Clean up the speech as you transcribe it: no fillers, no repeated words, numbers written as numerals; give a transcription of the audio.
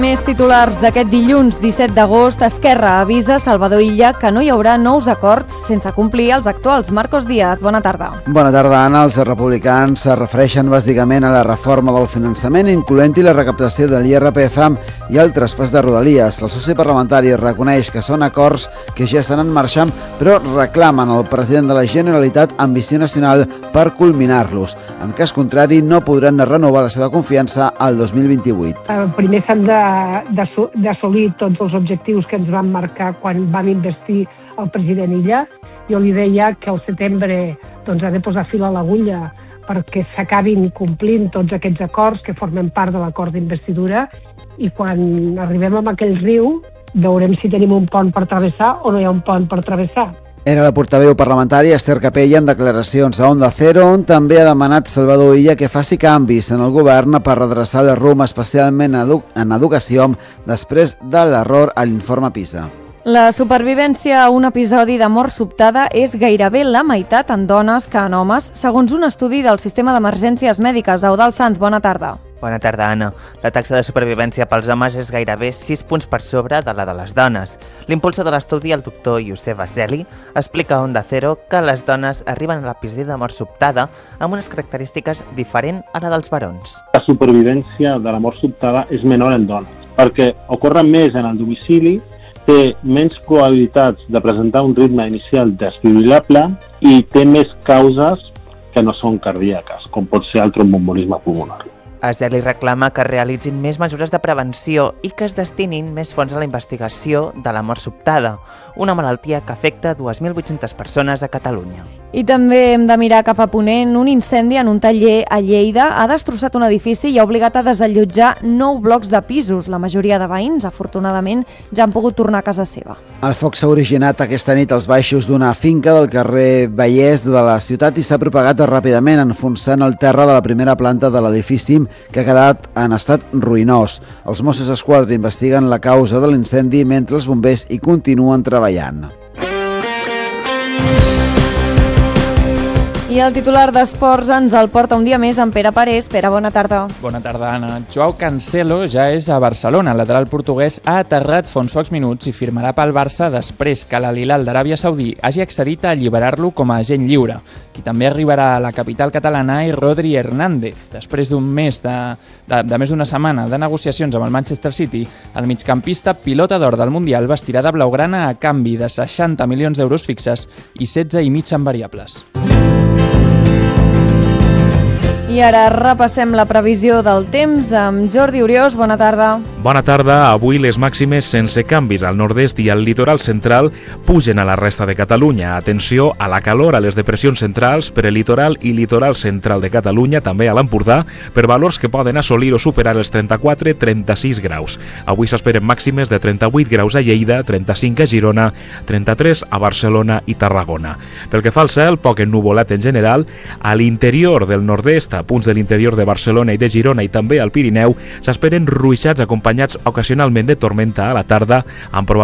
Més titulars d'aquest dilluns 17 d'agost. Esquerra avisa Salvador Illa que no hi haurà nous acords sense complir els actuals. Marcos Díaz, bona tarda. Bona tarda, Anna. Els republicans se refereixen bàsicament a la reforma del finançament, incloent-hi la recaptació de l'IRPF i el traspàs de Rodalies. El soci parlamentari reconeix que són acords que ja estan en marxa, però reclamen al president de la Generalitat ambició nacional per culminar-los. En cas contrari, no podran renovar la seva confiança al 2028. Primer s'han d'assolir tots els objectius que ens van marcar quan vam investir el president Illa. Jo li deia que al setembre ha de posar fil a l'agulla perquè s'acabin complint tots aquests acords que formen part de l'acord d'investidura, i quan arribem a aquell riu veurem si tenim un pont per travessar o no hi ha un pont per travessar. Era la portaveu parlamentària Esther Capella en declaracions a Onda Cero, on també ha demanat Salvador Illa que faci canvis en el govern per redreçar el rumb, especialment en educació, després de l'error a l'informe PISA. La supervivència a un episodi de mort sobtada és gairebé la meitat en dones que en homes, segons un estudi del Sistema d'Emergències Mèdiques. Eudald Sanz, bona tarda. Bona tarda, Anna. La taxa de supervivència pels homes és gairebé 6 punts per sobre de la de les dones. L'impulsor de l'estudi, el doctor Youssef Azzeli, explica a Onda Cero que les dones arriben a l'episodi de mort sobtada amb unes característiques diferents a la dels barons. La supervivència de la mort sobtada és menor en dones, perquè ocorre més en el domicili, té menys probabilitats de presentar un ritme inicial desfibrilable i té més causes que no són cardíaques, com pot ser el tromboembolisme pulmonar. Azzeli reclama que es realitzin més mesures de prevenció i que es destinin més fons a la investigació de la mort sobtada, una malaltia que afecta 2.800 persones a Catalunya. I també hem de mirar cap a Ponent. Un incendi en un taller a Lleida ha destrossat un edifici i ha obligat a desallotjar 9 blocs de pisos. La majoria de veïns, afortunadament, ja han pogut tornar a casa seva. El foc s'ha originat aquesta nit als baixos d'una finca del carrer Vallès de la ciutat i s'ha propagat ràpidament, enfonsant el terra de la primera planta de l'edifici, que ha quedat en estat ruïnós. Els Mossos d'Esquadra investiguen la causa de l'incendi mentre els bombers hi continuen treballant. I el titular d'Esports ens el porta un dia més en Pere Parés. Pere, bona tarda. Bona tarda, Anna. Joao Cancelo ja és a Barcelona. El lateral portuguès ha aterrat fa uns pocs minuts i firmarà pel Barça després que l'Al-Hilal d'Aràbia Saudí hagi accedit a alliberar-lo com a agent lliure. Qui també arribarà a la capital catalana és Rodri Hernández. Després d'un mes de més d'una setmana de negociacions amb el Manchester City, el migcampista pilota d'or del Mundial vestirà de blaugrana a canvi de 60 milions d'euros fixes i 16,5 en variables. I ara repassem la previsió del temps amb Jordi Oriós. Bona tarda. Bona tarda. Avui les màximes sense canvis al nord-est i al litoral central pugen a la resta de Catalunya. Atenció a la calor a les depressions centrals per el litoral i litoral central de Catalunya, també a l'Empordà, per valors que poden assolir o superar els 34-36 graus. Avui s'esperen màximes de 38 graus a Lleida, 35 a Girona, 33 a Barcelona i Tarragona. Pel que fa al cel, poc ennuvolat en general. A l'interior del nord-est, a punts de l'interior de Barcelona i de Girona i també al Pirineu, s'esperen ruixats acompanyats ocasionalment de tormenta a la tarda, amb